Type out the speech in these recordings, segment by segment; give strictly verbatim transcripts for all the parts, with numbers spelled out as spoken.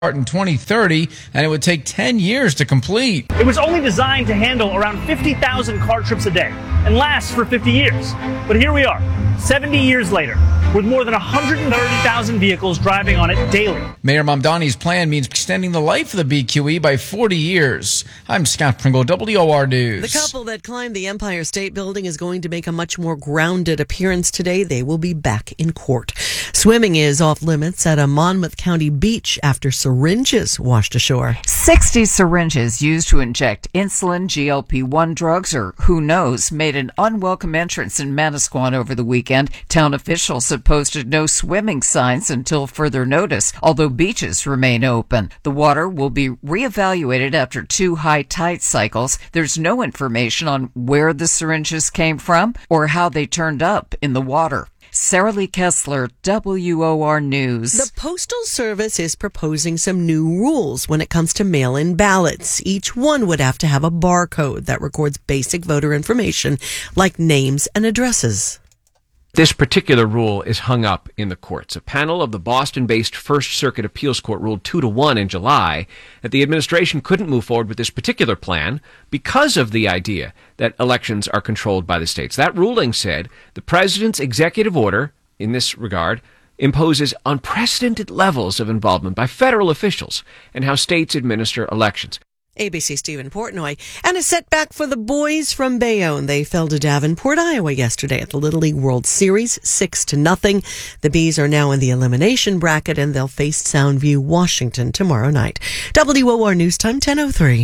in twenty thirty, and it would take ten years to complete. It was only designed to handle around fifty thousand car trips a day and last for fifty years. But here we are, seventy years later, with more than one hundred thirty thousand vehicles driving on it daily. Mayor Mamdani's plan means extending the life of the B Q E by forty years. I'm Scott Pringle, W O R News. The couple that climbed the Empire State Building is going to make a much more grounded appearance today. They will be back in court. Swimming is off limits at a Monmouth County beach after syringes washed ashore. sixty syringes used to inject insulin, G L P one drugs, or who knows, made an unwelcome entrance in Manasquan over the weekend. Town officials have posted no swimming signs until further notice, although beaches remain open. The water will be reevaluated after two high tide cycles. There's no information on where the syringes came from or how they turned up in the water. Sarah Lee Kessler, W O R News. The Postal Service is proposing some new rules when it comes to mail-in ballots. Each one would have to have a barcode that records basic voter information like names and addresses. This particular rule is hung up in the courts. A panel of the Boston-based First Circuit Appeals Court ruled two to one in July that the administration couldn't move forward with this particular plan because of the idea that elections are controlled by the states. That ruling said the president's executive order, in this regard, imposes unprecedented levels of involvement by federal officials in how states administer elections. A B C Stephen Portnoy. And a setback for the boys from Bayonne. They fell to Davenport, Iowa yesterday at the Little League World Series, six to nothing. The Bees are now in the elimination bracket and they'll face Soundview, Washington tomorrow night. W O R News Time, ten oh three.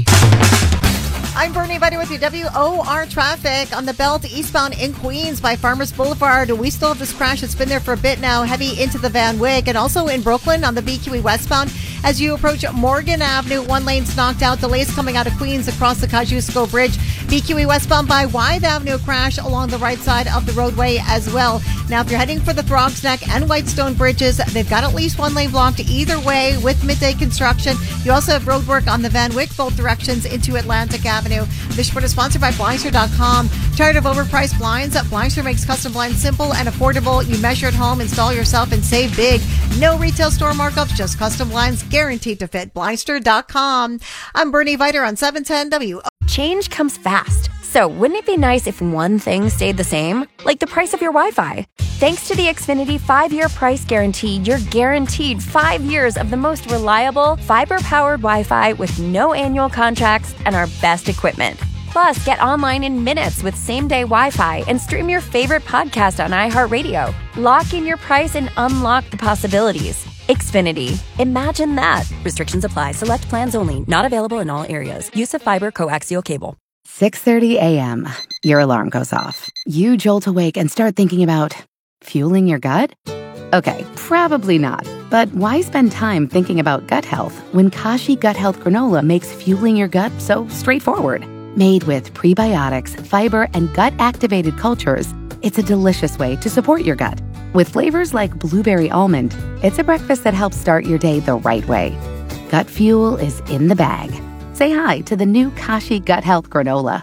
I'm Bernie Viter with you. W O R traffic on the belt eastbound in Queens by Farmers Boulevard. We still have this crash. It's been there for a bit now, heavy into the Van Wyck. And also in Brooklyn on the B Q E westbound. As you approach Morgan Avenue, one lane's knocked out. Delays coming out of Queens across the Kosciuszko Bridge. B Q E westbound by Wythe Avenue, crash along the right side of the roadway as well. Now, if you're heading for the Throgs Neck and Whitestone bridges, they've got at least one lane blocked either way with midday construction. You also have road work on the Van Wyck, both directions into Atlantic Avenue. This report is sponsored by Blindster dot com. Tired of overpriced blinds? Blindster makes custom blinds simple and affordable. You measure at home, install yourself, and save big. No retail store markups, just custom blinds guaranteed to fit. Blindster dot com. I'm Bernie Viter on seven ten W. Change comes fast. So wouldn't it be nice if one thing stayed the same? Like the price of your Wi-Fi. Thanks to the Xfinity five-year price guarantee, you're guaranteed five years of the most reliable, fiber-powered Wi-Fi with no annual contracts and our best equipment. Plus, get online in minutes with same-day Wi-Fi and stream your favorite podcast on iHeartRadio. Lock in your price and unlock the possibilities. Xfinity. Imagine that. Restrictions apply. Select plans only. Not available in all areas. Use of fiber coaxial cable. six thirty a.m. Your alarm goes off. You jolt awake and start thinking about fueling your gut? Okay, probably not. But why spend time thinking about gut health when Kashi Gut Health Granola makes fueling your gut so straightforward? Made with prebiotics, fiber, and gut-activated cultures, it's a delicious way to support your gut. With flavors like blueberry almond, it's a breakfast that helps start your day the right way. Gut fuel is in the bag. Say hi to the new Kashi Gut Health Granola.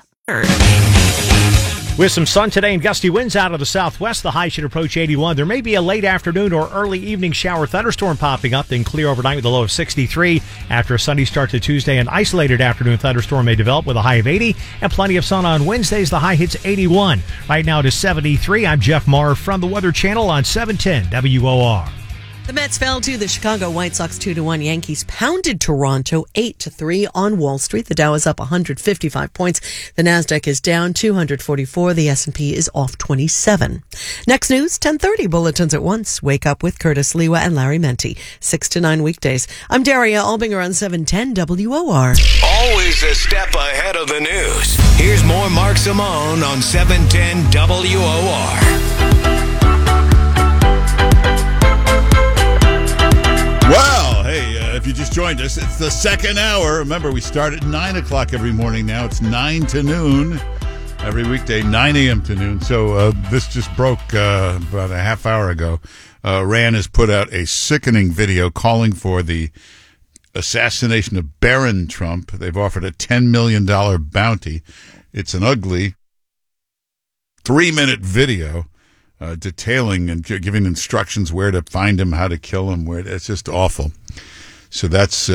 With some sun today and gusty winds out of the southwest, the high should approach eighty-one. There may be a late afternoon or early evening shower thunderstorm popping up, then clear overnight with a low of sixty-three. After a sunny start to Tuesday, an isolated afternoon thunderstorm may develop with a high of eighty, and plenty of sun on Wednesdays. The high hits eighty-one. Right now it is seventy-three. I'm Jeff Maher from the Weather Channel on seven ten W O R. The Mets fell to the Chicago White Sox two to one. Yankees pounded Toronto eight to three on Wall Street. The Dow is up one hundred fifty-five points. The Nasdaq is down two hundred forty-four. The S and P is off twenty-seven. Next news, ten thirty bulletins at once. Wake up with Curtis Lewa and Larry Menti. six to nine weekdays. I'm Daria Albinger on seven ten W O R. Always a step ahead of the news. Here's more Mark Simone on seven ten W O R. Well, hey, uh, if you just joined us, it's the second hour. Remember, we start at nine o'clock every morning now. It's nine to noon every weekday, nine a.m. to noon. So uh, this just broke uh, about a half hour ago. Uh, Iran has put out a sickening video calling for the assassination of Barron Trump. They've offered a ten million dollars bounty. It's an ugly three-minute video. Uh, detailing and giving instructions where to find him, how to kill him. Where it's just awful. So that's